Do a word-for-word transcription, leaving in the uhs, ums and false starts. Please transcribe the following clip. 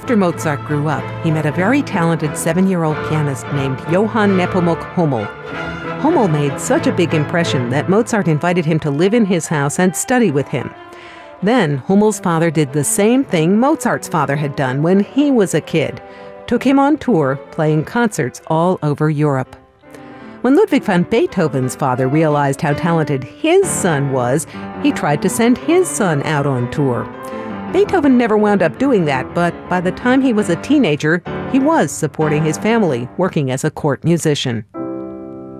After Mozart grew up, he met a very talented seven-year-old pianist named Johann Nepomuk Hummel. Hummel made such a big impression that Mozart invited him to live in his house and study with him. Then Hummel's father did the same thing Mozart's father had done when he was a kid, took him on tour, playing concerts all over Europe. When Ludwig van Beethoven's father realized how talented his son was, he tried to send his son out on tour. Beethoven never wound up doing that, but by the time he was a teenager, he was supporting his family, working as a court musician.